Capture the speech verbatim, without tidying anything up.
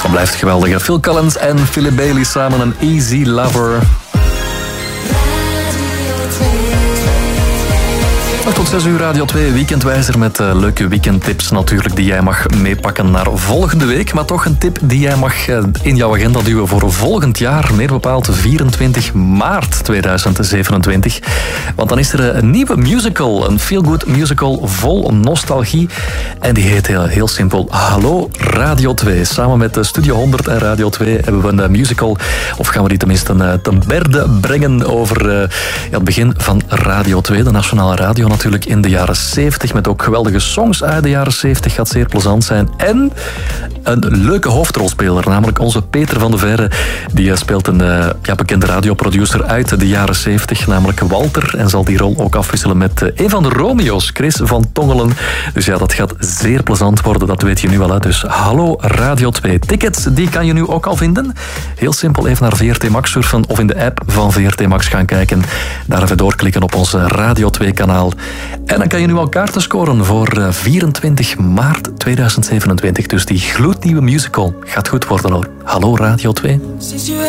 Dat blijft geweldig. Phil Collins en Philip Bailey samen, een Easy Lover. Tot zes uur Radio twee, Weekendwijzer met uh, leuke weekendtips natuurlijk die jij mag meepakken naar volgende week. Maar toch een tip die jij mag uh, in jouw agenda duwen voor volgend jaar. Meer bepaald vierentwintig maart tweeduizend zevenentwintig. Want dan is er een nieuwe musical, een feel-good musical vol nostalgie. En die heet heel, heel simpel Hallo Radio twee. Samen met Studio honderd en Radio twee hebben we een musical, of gaan we die tenminste uh, ten berde brengen over uh, ja, het begin van Radio twee, de nationale radio natuurlijk in de jaren zeventig, met ook geweldige songs uit de jaren zeventig. Gaat zeer plezant zijn. En een leuke hoofdrolspeler, namelijk onze Peter van de Verre. Die speelt een uh, ja, bekende radioproducer uit de jaren zeventig, namelijk Walter. En zal die rol ook afwisselen met uh, een van de Romeo's, Chris van Tongelen. Dus ja, dat gaat zeer plezant worden, dat weet je nu al. Hè. Dus Hallo Radio twee. Tickets, die kan je nu ook al vinden. Heel simpel even naar V R T Max surfen of in de app van V R T Max gaan kijken. Daar even doorklikken op ons Radio twee kanaal. En dan kan je nu al kaarten scoren voor vierentwintig maart tweeduizend zevenentwintig. Dus die gloednieuwe musical gaat goed worden hoor. Hallo Radio twee.